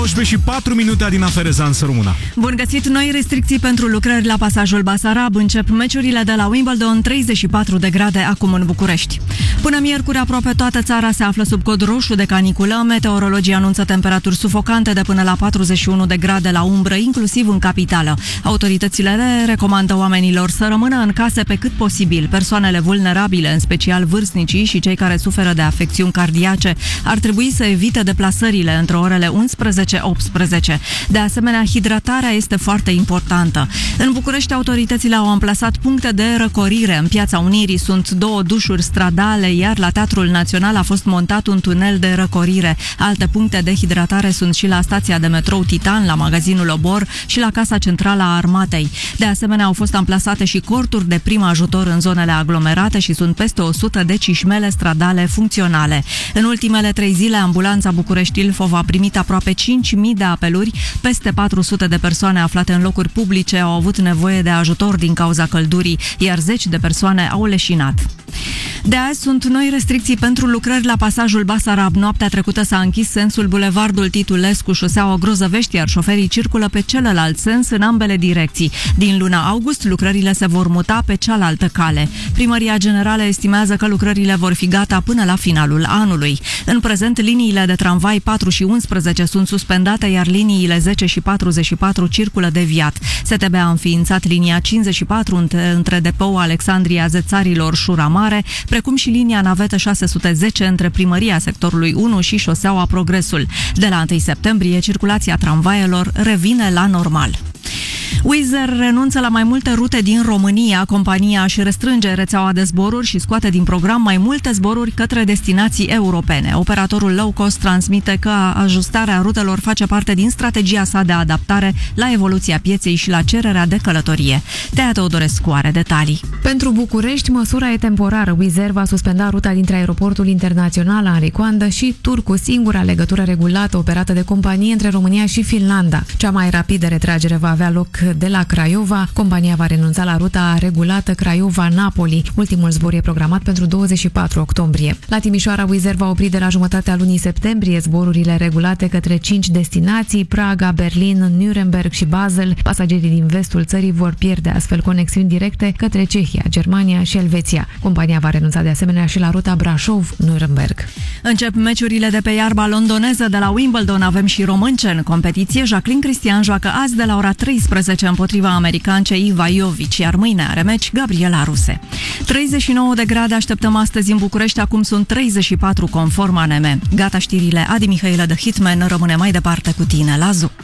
12:04 Adina Ferezan să rămână. Bun găsit! Noi restricții pentru lucrări la pasajul Basarab. Încep meciurile de la Wimbledon, 34 de grade acum în București. Până miercuri, aproape toată țara se află sub cod roșu de caniculă. Meteorologii anunță temperaturi sufocante de până la 41 de grade la umbră, inclusiv în capitală. Autoritățile le recomandă oamenilor să rămână în case pe cât posibil. Persoanele vulnerabile, în special vârstnicii și cei care suferă de afecțiuni cardiace, ar trebui să evite deplasările între orele 11-18. De asemenea, hidratarea este foarte importantă. În București, autoritățile au amplasat puncte de răcorire. În Piața Unirii sunt 2 dușuri stradale, iar la Teatrul Național a fost montat un tunel de răcorire. Alte puncte de hidratare sunt și la stația de metrou Titan, la magazinul Obor și la Casa Centrală a Armatei. De asemenea, au fost amplasate și corturi de prim ajutor în zonele aglomerate și sunt peste 100 de cișmele stradale funcționale. În ultimele 3 zile, ambulanța București-Ilfov a primit aproape 5.000 de apeluri. Peste 400 de persoane aflate în locuri publice au avut nevoie de ajutor din cauza căldurii, iar 10 de persoane au leșinat. De azi sunt noi restricții pentru lucrări la pasajul Basarab. Noaptea trecută s-a închis sensul Bulevardul Titulescu, șoseaua Grozăvești, iar șoferii circulă pe celălalt sens în ambele direcții. Din luna august, lucrările se vor muta pe cealaltă cale. Primăria Generală estimează că lucrările vor fi gata până la finalul anului. În prezent, liniile de tramvai 4 și 11 sunt suspendate, iar liniile 10 și 44 circulă deviat. STB a înființat linia 54 între depou Alexandria Zețarilor Șura Mare, precum și linia navetă 610 între Primăria Sectorului 1 și șoseaua Progresul. De la 1 septembrie, circulația tramvaielor revine la normal. Wizz Air renunță la mai multe rute din România. Compania își restrânge rețeaua de zboruri și scoate din program mai multe zboruri către destinații europene. Operatorul low cost transmite că ajustarea rutelor face parte din strategia sa de adaptare la evoluția pieței și la cererea de călătorie. Tea Teodorescu are detalii. Pentru București, măsura e temporară. Wizz Air va suspenda ruta dintre aeroportul internațional Henri Coandă și Turcu, singura legătură regulată operată de companie între România și Finlanda. Cea mai rapidă retragere va avea loc de la Craiova. Compania va renunța la ruta regulată Craiova-Napoli. Ultimul zbor e programat pentru 24 octombrie. La Timișoara, Wizz Air va opri de la jumătatea lunii septembrie zborurile regulate către 5 destinații: Praga, Berlin, Nuremberg și Basel. Pasagerii din vestul țării vor pierde astfel conexiuni directe către Cehia, Germania și Elveția. Compania va renunța de asemenea și la ruta Brașov-Nuremberg. Încep meciurile de pe iarba londoneză. De la Wimbledon avem și românce în competiție. Jacqueline Cristian joacă azi de la ora 13 împotriva americancei Iva Jovic, iar mâine are meci Gabriela Ruse. 39 de grade așteptăm astăzi în București, acum sunt 34 conform ANM. Gata știrile, Adi Mihailă de Hitman rămâne mai departe cu tine la ZU.